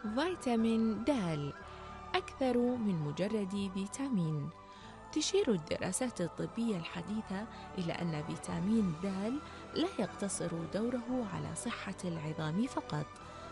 فيتامين د أكثر من مجرد فيتامين. تشير الدراسات الطبية الحديثة إلى أن فيتامين د لا يقتصر دوره على صحة العظام فقط،